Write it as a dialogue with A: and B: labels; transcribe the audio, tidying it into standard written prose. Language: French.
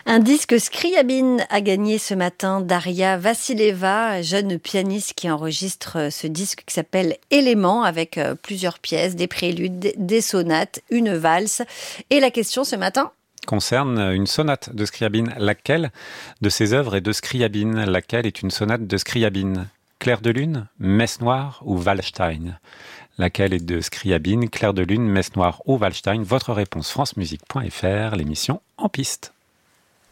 A: Un disque Scriabine a gagné ce matin Daria Vassileva, jeune pianiste qui enregistre ce disque qui s'appelle Éléments avec plusieurs pièces, des préludes, des sonates, une valse. Et la question ce matin
B: concerne une sonate de Scriabine. Laquelle de ses œuvres est de Scriabine? Laquelle est une sonate de Scriabine? Clair de lune, Messe noire ou Wallstein? Laquelle est de Scriabine? Clair de lune, Messe noire ou Wallstein? Votre réponse francemusique.fr, l'émission En Piste.